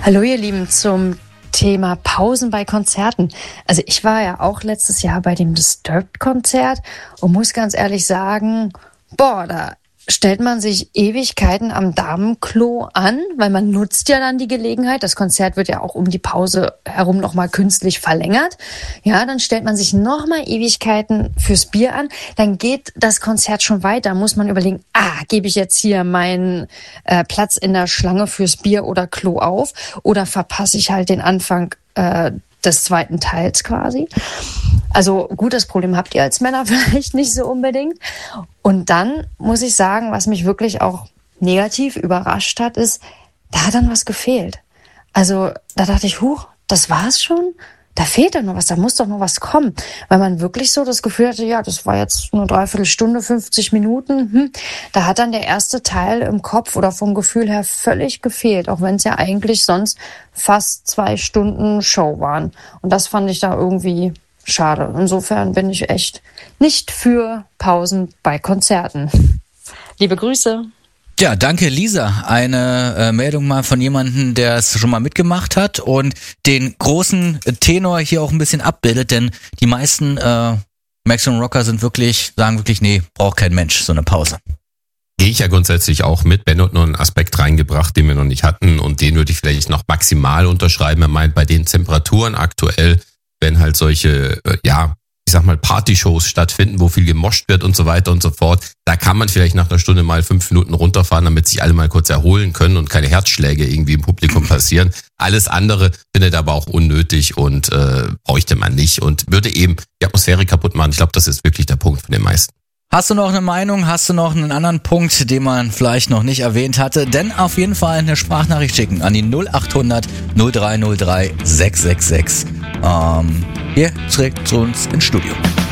Hallo ihr Lieben, zum Thema Pausen bei Konzerten. Also ich war ja auch letztes Jahr bei dem Disturbed-Konzert und muss ganz ehrlich sagen, da stellt man sich Ewigkeiten am Damenklo an, weil man nutzt ja dann die Gelegenheit. Das Konzert wird ja auch um die Pause herum nochmal künstlich verlängert. Ja, dann stellt man sich nochmal Ewigkeiten fürs Bier an. Dann geht das Konzert schon weiter. Muss man überlegen, gebe ich jetzt hier meinen Platz in der Schlange fürs Bier oder Klo auf? Oder verpasse ich halt den Anfang des zweiten Teils quasi? Also gut, das Problem habt ihr als Männer vielleicht nicht so unbedingt. Und dann muss ich sagen, was mich wirklich auch negativ überrascht hat, ist, da hat dann was gefehlt. Also da dachte ich, das war's schon? Da fehlt doch noch was, da muss doch noch was kommen. Weil man wirklich so das Gefühl hatte, ja, das war jetzt nur 3/4 Stunde, 50 Minuten. Da hat dann der erste Teil im Kopf oder vom Gefühl her völlig gefehlt, auch wenn es ja eigentlich sonst fast 2 Stunden Show waren. Und das fand ich da irgendwie schade. Insofern bin ich echt nicht für Pausen bei Konzerten. Liebe Grüße. Ja, danke Lisa. Eine Meldung mal von jemandem, der es schon mal mitgemacht hat und den großen Tenor hier auch ein bisschen abbildet, denn die meisten Maximum Rocker sagen wirklich, nee, braucht kein Mensch so eine Pause. Gehe ich ja grundsätzlich auch mit. Ben hat noch einen Aspekt reingebracht, den wir noch nicht hatten und den würde ich vielleicht noch maximal unterschreiben. Er meint, bei den Temperaturen aktuell, wenn halt solche, ich sag mal, Partyshows stattfinden, wo viel gemoscht wird und so weiter und so fort, da kann man vielleicht nach einer Stunde mal 5 Minuten runterfahren, damit sich alle mal kurz erholen können und keine Herzschläge irgendwie im Publikum passieren. Alles andere findet aber auch unnötig und bräuchte man nicht und würde eben die Atmosphäre kaputt machen. Ich glaube, das ist wirklich der Punkt von den meisten. Hast du noch eine Meinung? Hast du noch einen anderen Punkt, den man vielleicht noch nicht erwähnt hatte? Denn auf jeden Fall eine Sprachnachricht schicken an die 0800 0303 666. Hier direkt zu uns ins Studio.